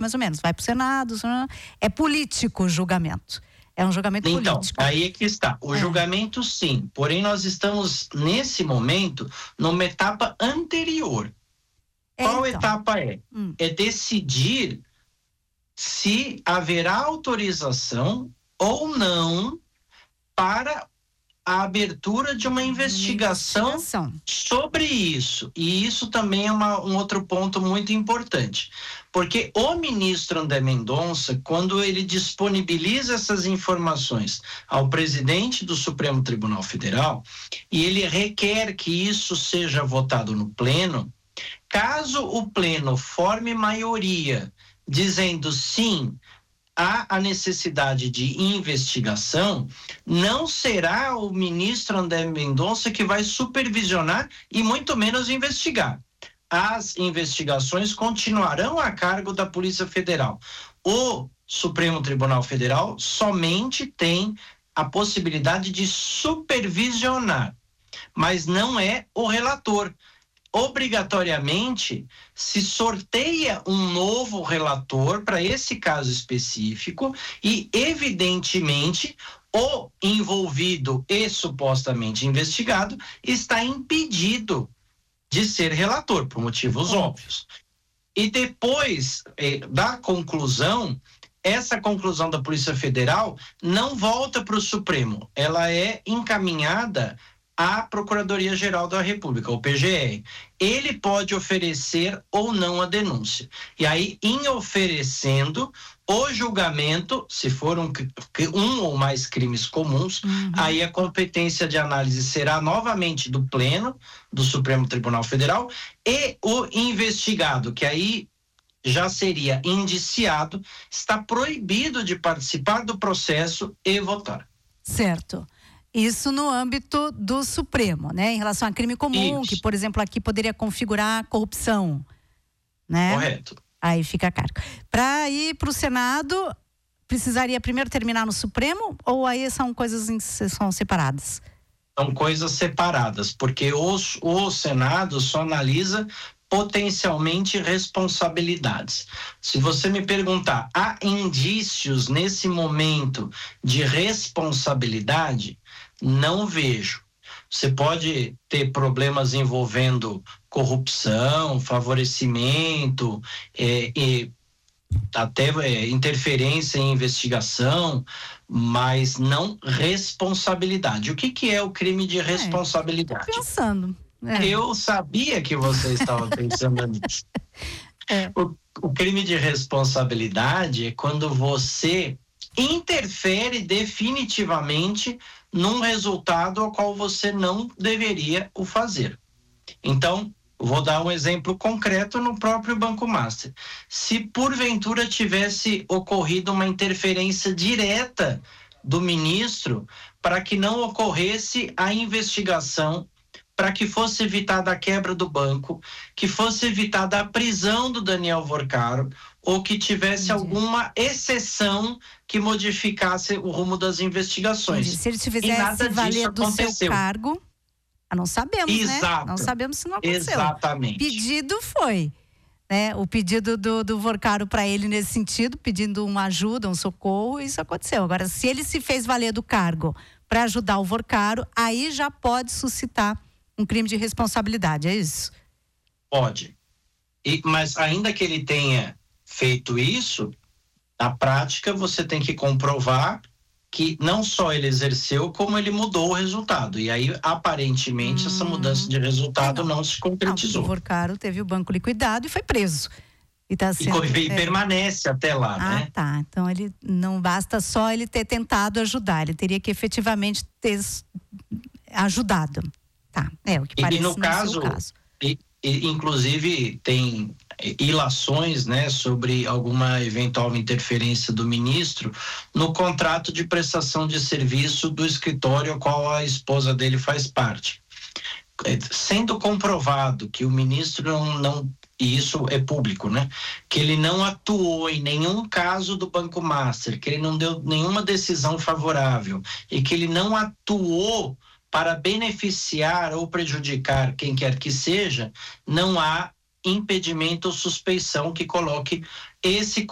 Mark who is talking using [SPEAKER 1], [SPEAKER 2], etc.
[SPEAKER 1] mais ou menos. Vai para o Senado, é político o julgamento. É um julgamento político.
[SPEAKER 2] Então, aí é que está. O julgamento, sim. Porém, nós estamos, nesse momento, numa etapa anterior. Qual etapa é? É decidir se haverá autorização ou não para a abertura de uma investigação sobre isso. E isso também é um outro ponto muito importante. Porque o ministro André Mendonça, quando ele disponibiliza essas informações ao presidente do Supremo Tribunal Federal, e ele requer que isso seja votado no pleno, caso o pleno forme maioria dizendo sim, há a necessidade de investigação, não será o ministro André Mendonça que vai supervisionar e muito menos investigar. As investigações continuarão a cargo da Polícia Federal. O Supremo Tribunal Federal somente tem a possibilidade de supervisionar, mas não é o relator. Obrigatoriamente se sorteia um novo relator para esse caso específico e, evidentemente, o envolvido e supostamente investigado está impedido de ser relator, por motivos óbvios. E depois da conclusão, essa conclusão da Polícia Federal não volta para o Supremo, ela é encaminhada à Procuradoria-Geral da República, o PGR. Ele pode oferecer ou não a denúncia. E aí, em oferecendo o julgamento, se for um ou mais crimes comuns, aí a competência de análise será novamente do Pleno do Supremo Tribunal Federal e o investigado, que aí já seria indiciado, está proibido de participar do processo e votar.
[SPEAKER 1] Certo. Isso no âmbito do Supremo, né? Em relação a crime comum, que, por exemplo, aqui poderia configurar corrupção, né?
[SPEAKER 2] Correto.
[SPEAKER 1] Aí fica a cargo. Para ir para o Senado, precisaria primeiro terminar no Supremo ou aí são coisas são separadas?
[SPEAKER 2] São coisas separadas, porque o Senado só analisa potencialmente responsabilidades. Se você me perguntar, há indícios nesse momento de responsabilidade? Não vejo. Você pode ter problemas envolvendo corrupção, favorecimento, e até interferência em investigação, mas não responsabilidade. O que é o crime de responsabilidade?
[SPEAKER 1] Tô pensando.
[SPEAKER 2] Eu sabia que você estava pensando nisso. O crime de responsabilidade é quando você interfere definitivamente num resultado ao qual você não deveria o fazer. Então, vou dar um exemplo concreto no próprio Banco Master. Se porventura tivesse ocorrido uma interferência direta do ministro para que não ocorresse a investigação, para que fosse evitada a quebra do banco, que fosse evitada a prisão do Daniel Vorcaro, ou que tivesse alguma exceção que modificasse o rumo das investigações.
[SPEAKER 1] Se ele tivesse valer do seu cargo, não sabemos, né? Não sabemos se não aconteceu.
[SPEAKER 2] Exatamente.
[SPEAKER 1] Pedido foi, né? O pedido do Vorcaro para ele nesse sentido, pedindo uma ajuda, um socorro, isso aconteceu. Agora, se ele se fez valer do cargo para ajudar o Vorcaro, aí já pode suscitar um crime de responsabilidade, é isso?
[SPEAKER 2] Pode. Mas ainda que ele tenha feito isso, na prática você tem que comprovar que não só ele exerceu, como ele mudou o resultado. E aí, aparentemente, essa mudança de resultado não se concretizou.
[SPEAKER 1] O Vorcaro teve o banco liquidado e foi preso. E
[SPEAKER 2] permanece até lá, né?
[SPEAKER 1] Tá. Então, ele não basta só ele ter tentado ajudar, ele teria que efetivamente ter ajudado. Tá, o que parece
[SPEAKER 2] no caso. Inclusive, tem ilações, né, sobre alguma eventual interferência do ministro no contrato de prestação de serviço do escritório ao qual a esposa dele faz parte. Sendo comprovado que o ministro não e isso é público, né, que ele não atuou em nenhum caso do Banco Master, que ele não deu nenhuma decisão favorável e que ele não atuou para beneficiar ou prejudicar quem quer que seja, não há impedimento ou suspeição que coloque esse